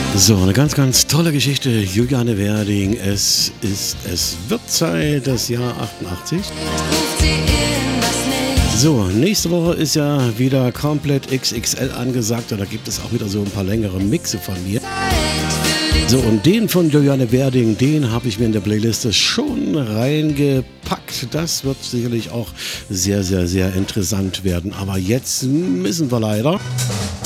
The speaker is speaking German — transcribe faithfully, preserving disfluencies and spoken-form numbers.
So, eine ganz, ganz tolle Geschichte. Juliane Werding. Es ist, es wird Zeit, das Jahr achtundachtzig. So, nächste Woche ist ja wieder komplett X X L angesagt. Und da gibt es auch wieder so ein paar längere Mixe von mir. So, und den von Juliane Werding, den habe ich mir in der Playliste schon reingepackt. Das wird sicherlich auch sehr, sehr, sehr interessant werden. Aber jetzt müssen wir leider